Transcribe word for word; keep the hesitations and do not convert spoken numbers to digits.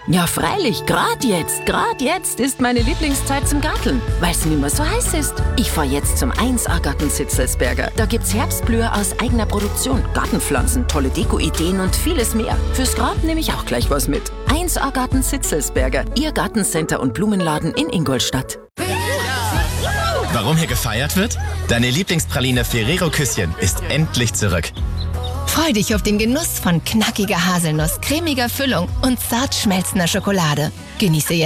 Ja, freilich, grad jetzt, grad jetzt ist meine Lieblingszeit zum Garteln, weil es nicht mehr so heiß ist. Ich fahr jetzt zum eins A Garten Zitzelsberger. Da gibt's Herbstblüher aus eigener Produktion, Gartenpflanzen, tolle Deko-Ideen und vieles mehr. Fürs Grab nehme ich auch gleich was mit. eins A Garten Zitzelsberger, Ihr Gartencenter und Blumenladen in Ingolstadt. Warum hier gefeiert wird? Deine Lieblingspraline Ferrero Küsschen ist endlich zurück. Freu dich auf den Genuss von knackiger Haselnuss, cremiger Füllung und zart schmelzender Schokolade. Genieße jetzt